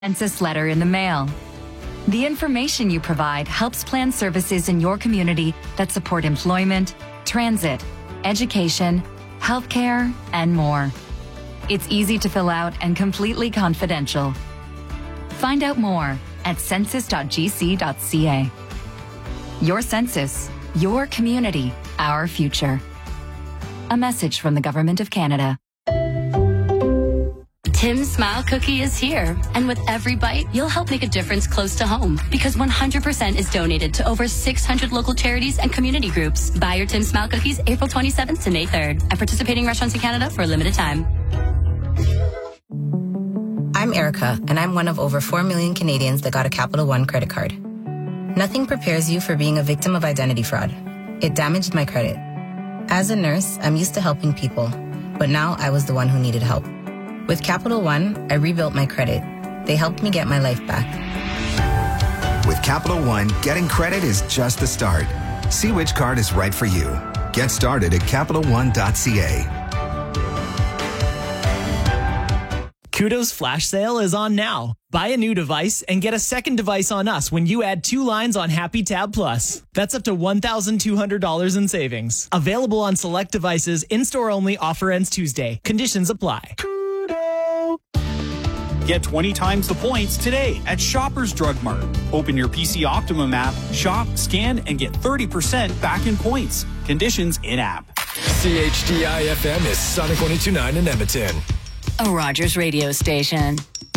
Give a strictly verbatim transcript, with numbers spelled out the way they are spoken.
census letter in the mail. The information you provide helps plan services in your community that support employment, transit, education, healthcare, and more. It's easy to fill out and completely confidential. Find out more at census dot g c dot c a. Your census, your community, our future. A message from the Government of Canada. Tim's Smile Cookie is here, and with every bite, you'll help make a difference close to home, because one hundred percent is donated to over six hundred local charities and community groups. Buy your Tim's Smile Cookies April twenty-seventh to May third at participating restaurants in Canada for a limited time. I'm Erica, and I'm one of over four million Canadians that got a Capital One credit card. Nothing prepares you for being a victim of identity fraud. It damaged my credit. As a nurse, I'm used to helping people, but now I was the one who needed help. With Capital One, I rebuilt my credit. They helped me get my life back. With Capital One, getting credit is just the start. See which card is right for you. Get started at capital one dot c a. Koodo's flash sale is on now. Buy a new device and get a second device on us when you add two lines on Happy Tab Plus. That's up to one thousand two hundred dollars in savings. Available on select devices, in-store only, offer ends Tuesday. Conditions apply. Get twenty times the points today at Shoppers Drug Mart. Open your P C Optimum app, shop, scan, and get thirty percent back in points. Conditions in-app. C H D I F M is Sonic one oh two point nine in Edmonton. A Rogers radio station.